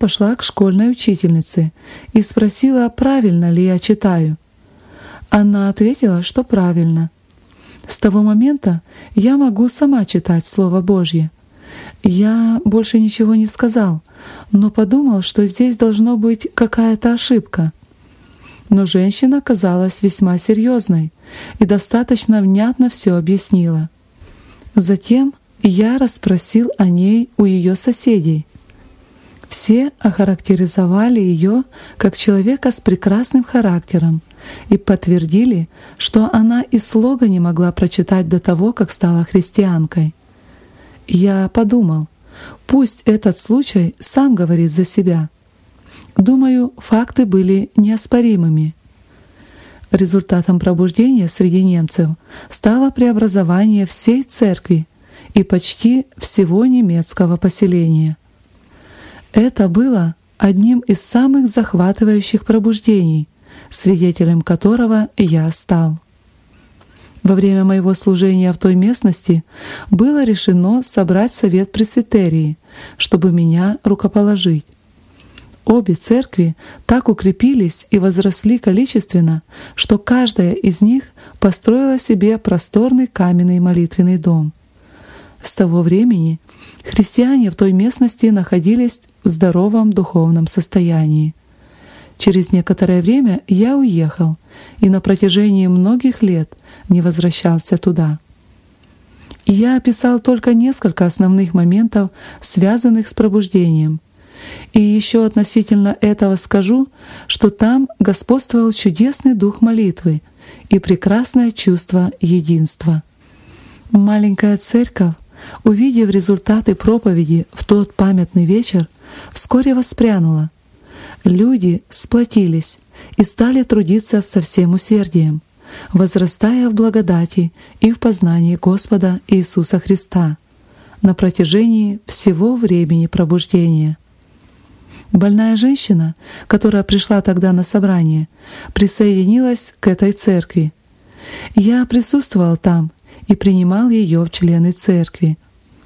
пошла к школьной учительнице и спросила, правильно ли я читаю. Она ответила, что правильно. С того момента я могу сама читать Слово Божье. Я больше ничего не сказал, но подумал, что здесь должно быть какая-то ошибка. Но женщина казалась весьма серьезной и достаточно внятно все объяснила. Затем я расспросил о ней у ее соседей. Все охарактеризовали ее как человека с прекрасным характером и подтвердили, что она и слога не могла прочитать до того, как стала христианкой. Я подумал, пусть этот случай сам говорит за себя. Думаю, факты были неоспоримыми. Результатом пробуждения среди немцев стало преобразование всей церкви и почти всего немецкого поселения. Это было одним из самых захватывающих пробуждений, свидетелем которого я стал. Во время моего служения в той местности было решено собрать совет пресвитерии, чтобы меня рукоположить. Обе церкви так укрепились и возросли количественно, что каждая из них построила себе просторный каменный молитвенный дом. С того времени христиане в той местности находились в здоровом духовном состоянии. Через некоторое время я уехал и на протяжении многих лет не возвращался туда. Я описал только несколько основных моментов, связанных с пробуждением. И еще относительно этого скажу, что там господствовал чудесный дух молитвы и прекрасное чувство единства. Маленькая церковь, увидев результаты проповеди в тот памятный вечер, вскоре воспрянула. Люди сплотились и стали трудиться со всем усердием, возрастая в благодати и в познании Господа Иисуса Христа на протяжении всего времени пробуждения. Больная женщина, которая пришла тогда на собрание, присоединилась к этой церкви. Я присутствовал там и принимал ее в члены церкви.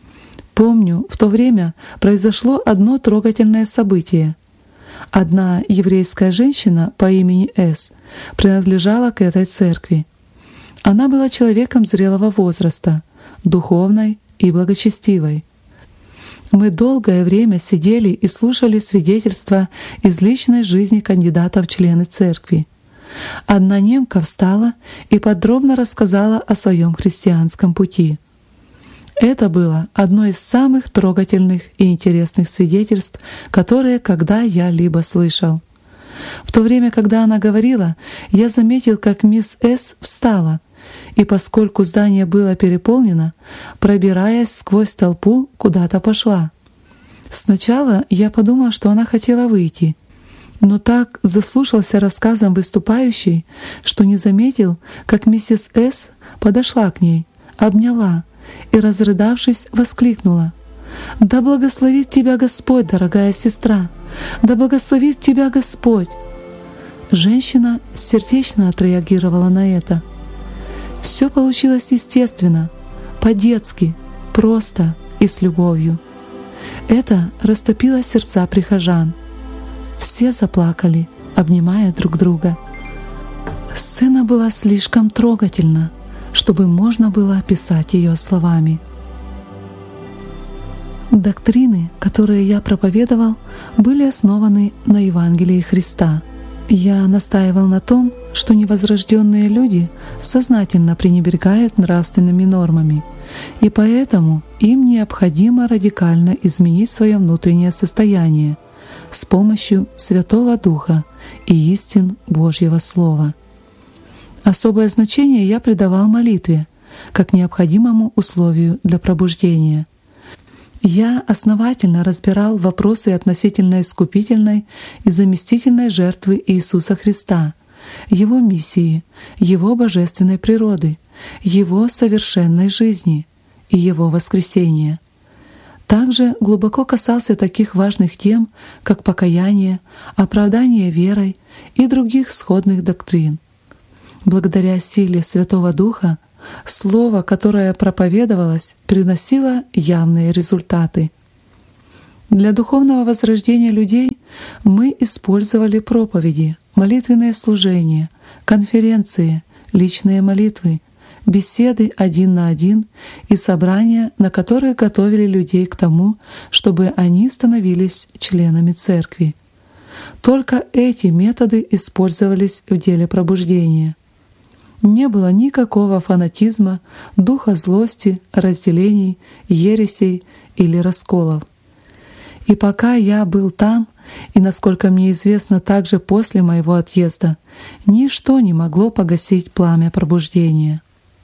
Помню, в то время произошло одно трогательное событие. Одна еврейская женщина по имени С. принадлежала к этой церкви. Она была человеком зрелого возраста, духовной и благочестивой. Мы долгое время сидели и слушали свидетельства из личной жизни кандидата в члены церкви. Одна немка встала и подробно рассказала о своем христианском пути. Это было одно из самых трогательных и интересных свидетельств, которые когда я либо слышал. В то время, когда она говорила, я заметил, как мисс С. встала, и поскольку здание было переполнено, пробираясь сквозь толпу, куда-то пошла. Сначала я подумал, что она хотела выйти, но так заслушался рассказом выступающей, что не заметил, как миссис С. подошла к ней, обняла и, разрыдавшись, воскликнула: «Да благословит тебя Господь, дорогая сестра! Да благословит тебя Господь!» Женщина сердечно отреагировала на это. Все получилось естественно, по-детски, просто и с любовью. Это растопило сердца прихожан. Все заплакали, обнимая друг друга. Сцена была слишком трогательна, чтобы можно было описать ее словами. Доктрины, которые я проповедовал, были основаны на Евангелии Христа. Я настаивал на том, что невозрожденные люди сознательно пренебрегают нравственными нормами, и поэтому им необходимо радикально изменить свое внутреннее состояние с помощью Святого Духа и истин Божьего Слова. Особое значение я придавал молитве как необходимому условию для пробуждения. Я основательно разбирал вопросы относительно искупительной и заместительной жертвы Иисуса Христа, Его миссии, Его божественной природы, Его совершенной жизни и Его воскресения. Также глубоко касался таких важных тем, как покаяние, оправдание верой и других сходных доктрин. Благодаря силе Святого Духа Слово, которое проповедовалось, приносило явные результаты. Для духовного возрождения людей мы использовали проповеди, молитвенные служения, конференции, личные молитвы, беседы один на один и собрания, на которые готовили людей к тому, чтобы они становились членами церкви. Только эти методы использовались в деле пробуждения. Не было никакого фанатизма, духа злости, разделений, ересей или расколов. И пока я был там, и, насколько мне известно, также после моего отъезда, ничто не могло погасить пламя пробуждения.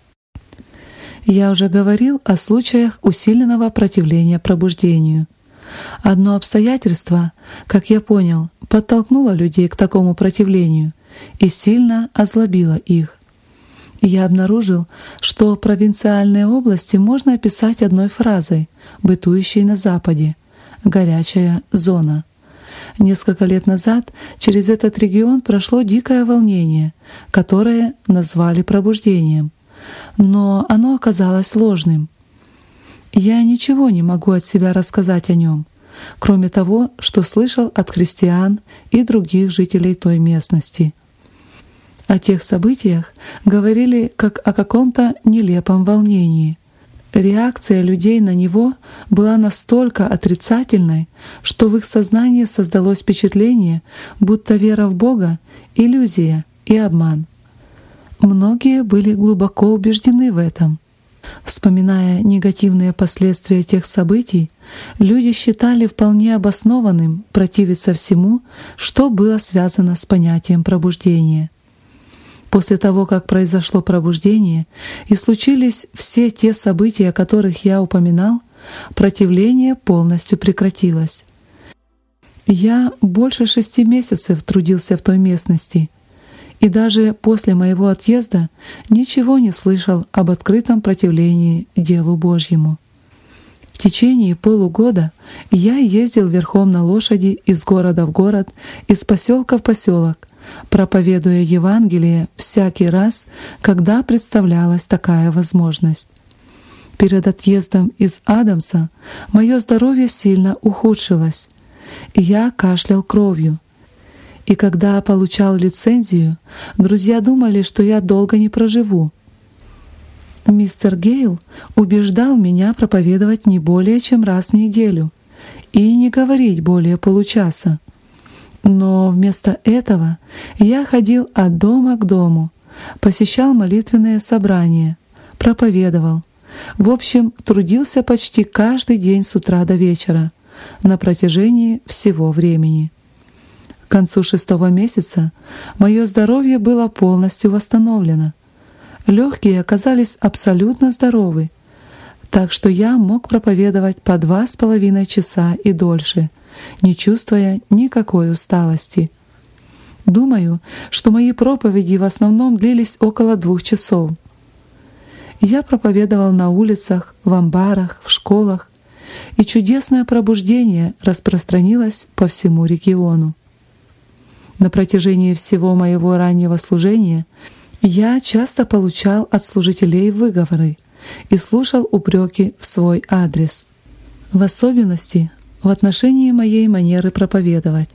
Я уже говорил о случаях усиленного противления пробуждению. Одно обстоятельство, как я понял, подтолкнуло людей к такому противлению и сильно озлобило их. Я обнаружил, что провинциальные области можно описать одной фразой, бытующей на Западе — «горячая зона». Несколько лет назад через этот регион прошло дикое волнение, которое назвали пробуждением, но оно оказалось ложным. Я ничего не могу от себя рассказать о нем, кроме того, что слышал от христиан и других жителей той местности. О тех событиях говорили как о каком-то нелепом волнении. Реакция людей на него была настолько отрицательной, что в их сознании создалось впечатление, будто вера в Бога — иллюзия и обман. Многие были глубоко убеждены в этом. Вспоминая негативные последствия тех событий, люди считали вполне обоснованным противиться всему, что было связано с понятием пробуждения. После того, как произошло пробуждение и случились все те события, о которых я упоминал, противление полностью прекратилось. Я больше 6 месяцев трудился в той местности, и даже после моего отъезда ничего не слышал об открытом противлении делу Божьему. В течение полугода я ездил верхом на лошади из города в город, из поселка в поселок, проповедуя Евангелие всякий раз, когда представлялась такая возможность. Перед отъездом из Адамса мое здоровье сильно ухудшилось, и я кашлял кровью. И когда получал лицензию, друзья думали, что я долго не проживу. Мистер Гейл убеждал меня проповедовать не более чем раз в неделю и не говорить более получаса. Но вместо этого я ходил от дома к дому, посещал молитвенные собрания, проповедовал. В общем, трудился почти каждый день с утра до вечера на протяжении всего времени. К концу 6-го месяца мое здоровье было полностью восстановлено. Легкие оказались абсолютно здоровы, так что я мог проповедовать по 2,5 часа и дольше, не чувствуя никакой усталости. Думаю, что мои проповеди в основном длились около 2 часов. Я проповедовал на улицах, в амбарах, в школах, и чудесное пробуждение распространилось по всему региону. На протяжении всего моего раннего служения я часто получал от служителей выговоры и слушал упреки в свой адрес, в особенности в отношении моей манеры проповедовать.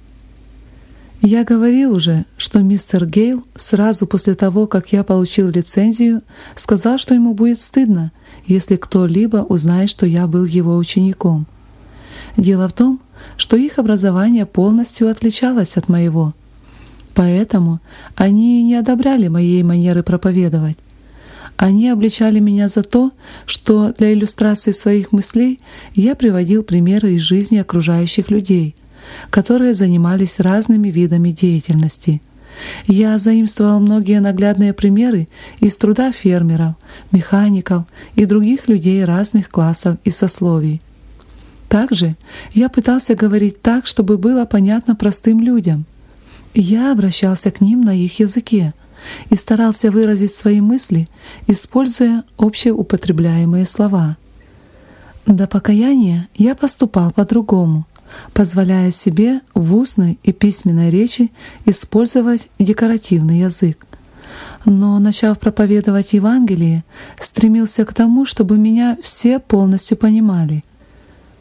Я говорил уже, что мистер Гейл сразу после того, как я получил лицензию, сказал, что ему будет стыдно, если кто-либо узнает, что я был его учеником. Дело в том, что их образование полностью отличалось от моего. Поэтому они не одобряли моей манеры проповедовать. Они обличали меня за то, что для иллюстрации своих мыслей я приводил примеры из жизни окружающих людей, которые занимались разными видами деятельности. Я заимствовал многие наглядные примеры из труда фермеров, механиков и других людей разных классов и сословий. Также я пытался говорить так, чтобы было понятно простым людям. Я обращался к ним на их языке и старался выразить свои мысли, используя общеупотребляемые слова. До покаяния я поступал по-другому, позволяя себе в устной и письменной речи использовать декоративный язык. Но, начав проповедовать Евангелие, стремился к тому, чтобы меня все полностью понимали.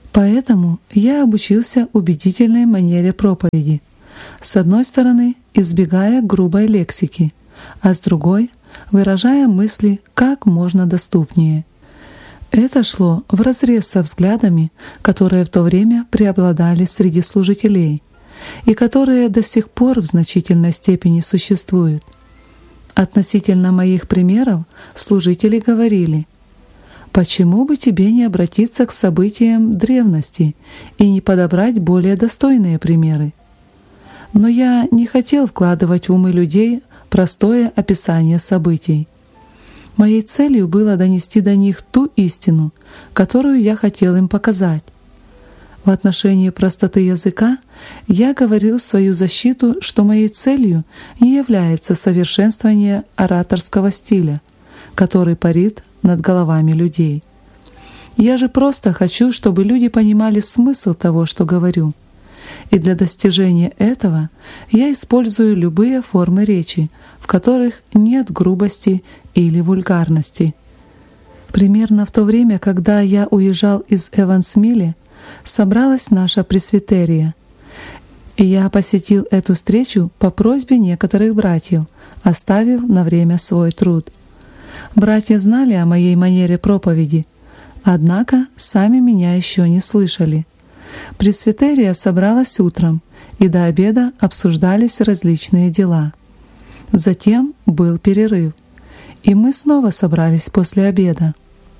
Поэтому я обучился убедительной манере проповеди. С одной стороны, избегая грубой лексики, а с другой — выражая мысли как можно доступнее. Это шло вразрез со взглядами, которые в то время преобладали среди служителей и которые до сих пор в значительной степени существуют. Относительно моих примеров служители говорили: «Почему бы тебе не обратиться к событиям древности и не подобрать более достойные примеры?» Но я не хотел вкладывать в умы людей простое описание событий. Моей целью было донести до них ту истину, которую я хотел им показать. В отношении простоты языка я говорил в свою защиту, что моей целью не является совершенствование ораторского стиля, который парит над головами людей. Я же просто хочу, чтобы люди понимали смысл того, что говорю. И для достижения этого я использую любые формы речи, в которых нет грубости или вульгарности. Примерно в то время, когда я уезжал из Эвансмилли, собралась наша пресвитерия. И я посетил эту встречу по просьбе некоторых братьев, оставив на время свой труд. Братья знали о моей манере проповеди, однако сами меня еще не слышали. Пресвитерия собралась утром, и до обеда обсуждались различные дела. Затем был перерыв, и мы снова собрались после обеда.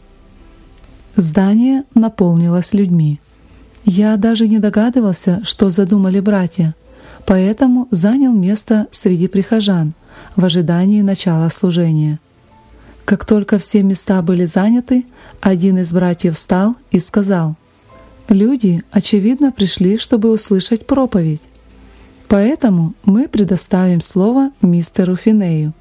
Здание наполнилось людьми. Я даже не догадывался, что задумали братья, поэтому занял место среди прихожан в ожидании начала служения. Как только все места были заняты, один из братьев встал и сказал: «Люди, очевидно, пришли, чтобы услышать проповедь. Поэтому мы предоставим слово мистеру Финею».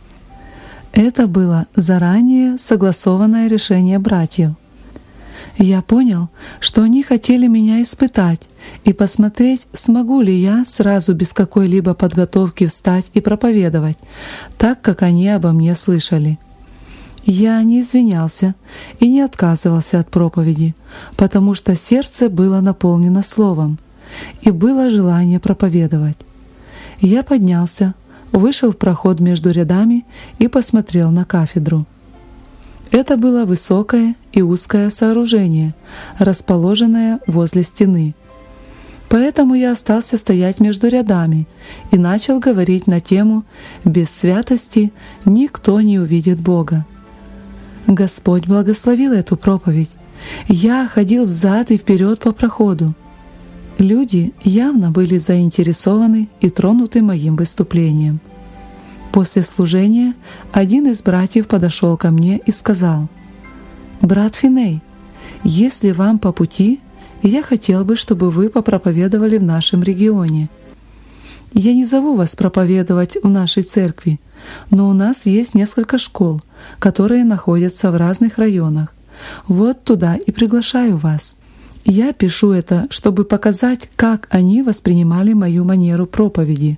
Это было заранее согласованное решение братьев. Я понял, что они хотели меня испытать и посмотреть, смогу ли я сразу без какой-либо подготовки встать и проповедовать, так как они обо мне слышали. Я не извинялся и не отказывался от проповеди, потому что сердце было наполнено словом, и было желание проповедовать. Я поднялся, вышел в проход между рядами и посмотрел на кафедру. Это было высокое и узкое сооружение, расположенное возле стены. Поэтому я остался стоять между рядами и начал говорить на тему «Без святости никто не увидит Бога». Господь благословил эту проповедь. Я ходил взад и вперед по проходу. Люди явно были заинтересованы и тронуты моим выступлением. После служения один из братьев подошел ко мне и сказал: «Брат Финей, если вам по пути, я хотел бы, чтобы вы попроповедовали в нашем регионе. Я не зову вас проповедовать в нашей церкви, но у нас есть несколько школ, которые находятся в разных районах. Вот туда и приглашаю вас. Я пишу это, чтобы показать, как они воспринимали мою манеру проповеди.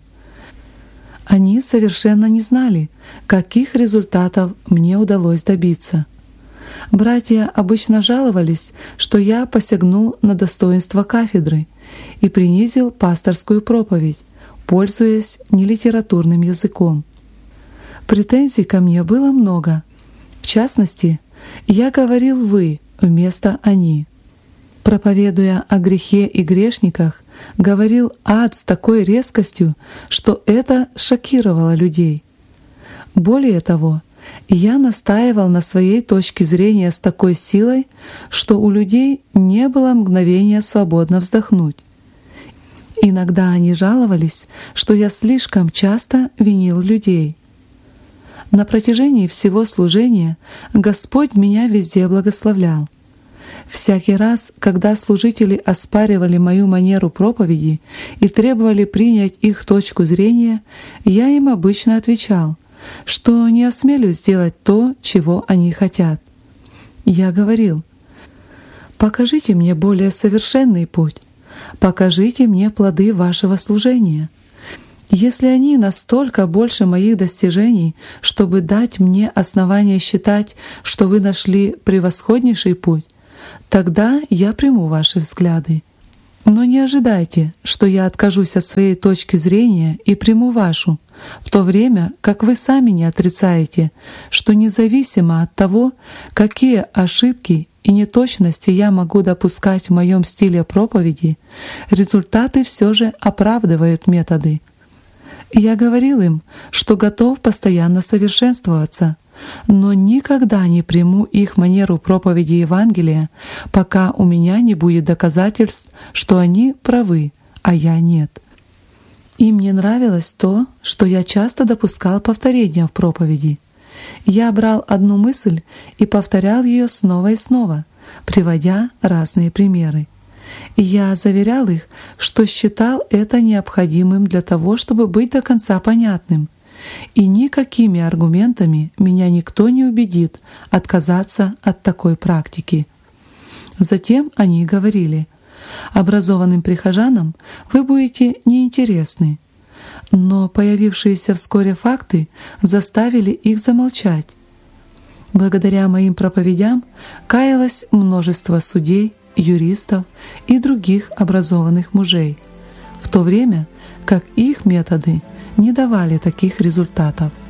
Они совершенно не знали, каких результатов мне удалось добиться. Братья обычно жаловались, что я посягнул на достоинство кафедры и принизил пасторскую проповедь, пользуясь нелитературным языком. Претензий ко мне было много. В частности, я говорил «вы» вместо «они». Проповедуя о грехе и грешниках, говорил «ад» с такой резкостью, что это шокировало людей. Более того, я настаивал на своей точке зрения с такой силой, что у людей не было мгновения свободно вздохнуть. Иногда они жаловались, что я слишком часто винил людей. На протяжении всего служения Господь меня везде благословлял. Всякий раз, когда служители оспаривали мою манеру проповеди и требовали принять их точку зрения, я им обычно отвечал, что не осмелюсь сделать то, чего они хотят. Я говорил: «Покажите мне более совершенный путь, покажите мне плоды вашего служения. Если они настолько больше моих достижений, чтобы дать мне основание считать, что вы нашли превосходнейший путь, тогда я приму ваши взгляды. Но не ожидайте, что я откажусь от своей точки зрения и приму вашу, в то время как вы сами не отрицаете, что независимо от того, какие ошибки и неточности я могу допускать в моем стиле проповеди, результаты все же оправдывают методы. Я говорил им, что готов постоянно совершенствоваться, но никогда не приму их манеру проповеди Евангелия, пока у меня не будет доказательств, что они правы, а я нет. Им не нравилось то, что я часто допускал повторения в проповеди. Я брал одну мысль и повторял ее снова и снова, приводя разные примеры. И я заверял их, что считал это необходимым для того, чтобы быть до конца понятным. И никакими аргументами меня никто не убедит отказаться от такой практики. Затем они говорили: образованным прихожанам вы будете неинтересны. Но появившиеся вскоре факты заставили их замолчать. Благодаря моим проповедям каялось множество судей, юристов и других образованных мужей, в то время как их методы не давали таких результатов.